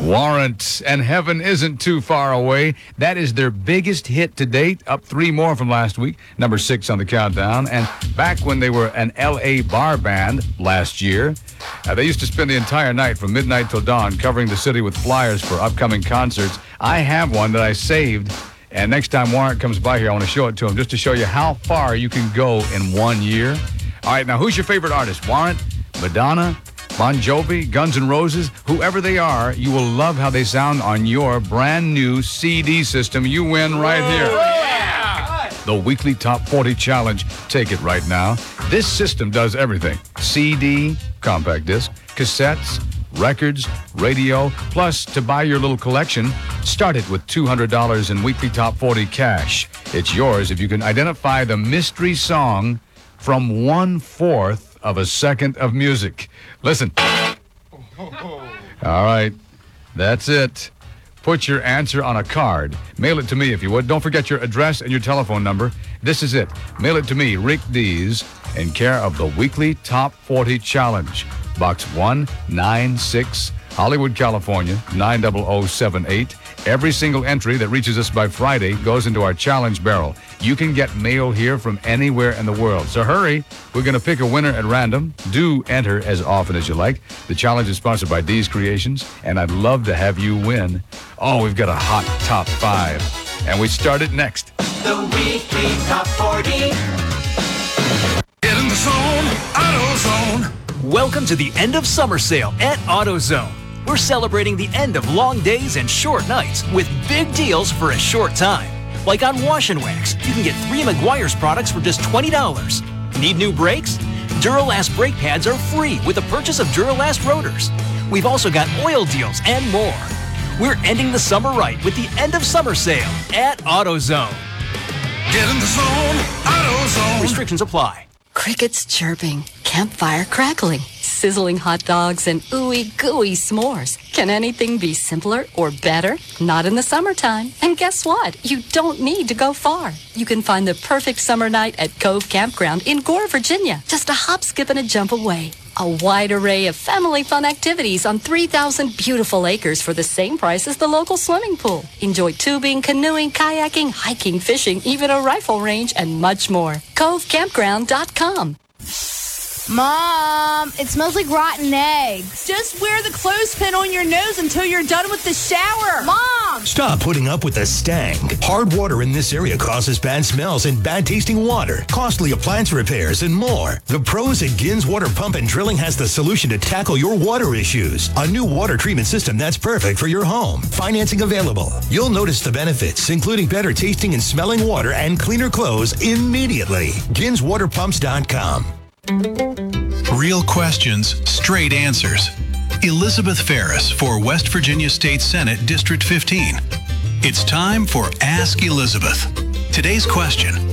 Warrant and Heaven Isn't Too Far Away. That is their biggest hit to date, up 3 more from last week, number 6 on the countdown. And back when they were an L.A. bar band last year, they used to spend the entire night from midnight till dawn covering the city with flyers for upcoming concerts. I have one that I saved, and next time Warrant comes by here, I want to show it to him just to show you how far you can go in 1 year. All right, now who's your favorite artist? Warrant, Madonna, Bon Jovi, Guns N' Roses, whoever they are, you will love how they sound on your brand new CD system. You win right here. Yeah! The weekly Top 40 Challenge. Take it right now. This system does everything. CD, compact disc, cassettes, records, radio, plus to buy your little collection, start it with $200 in weekly Top 40 cash. It's yours if you can identify the mystery song from 1/4 of a second of music. Listen. All right. That's it. Put your answer on a card. Mail it to me if you would. Don't forget your address and your telephone number. This is it. Mail it to me, Rick Dees, in care of the weekly Top 40 Challenge. Box 196, Hollywood, California, 90078. Every single entry that reaches us by Friday goes into our challenge barrel. You can get mail here from anywhere in the world. So hurry. We're going to pick a winner at random. Do enter as often as you like. The challenge is sponsored by Dee's Creations, and I'd love to have you win. Oh, we've got a hot top 5. And we start it next. The weekly Top 40. Get in the zone, AutoZone. Welcome to the end of summer sale at AutoZone. We're celebrating the end of long days and short nights with big deals for a short time. Like on Wash and Wax, you can get 3 Meguiar's products for just $20. Need new brakes? Duralast brake pads are free with the purchase of Duralast rotors. We've also got oil deals and more. We're ending the summer right with the end of summer sale at AutoZone. Get in the zone, AutoZone. Restrictions apply. Crickets chirping, campfire crackling, sizzling hot dogs, and ooey gooey s'mores. Can anything be simpler or better? Not in the summertime. And guess what? You don't need to go far. You can find the perfect summer night at Cove Campground in Gore, Virginia. Just a hop, skip, and a jump away. A wide array of family fun activities on 3,000 beautiful acres for the same price as the local swimming pool. Enjoy tubing, canoeing, kayaking, hiking, fishing, even a rifle range, and much more. CoveCampground.com. Mom, it smells like rotten eggs. Just wear the clothespin on your nose until you're done with the shower. Mom! Stop putting up with the stank. Hard water in this area causes bad smells and bad tasting water, costly appliance repairs, and more. The pros at Gins Water Pump and Drilling has the solution to tackle your water issues. A new water treatment system that's perfect for your home. Financing available. You'll notice the benefits, including better tasting and smelling water and cleaner clothes immediately. GinsWaterPumps.com. Real questions, straight answers. Elizabeth Ferris for West Virginia State Senate District 15. It's time for Ask Elizabeth. Today's question: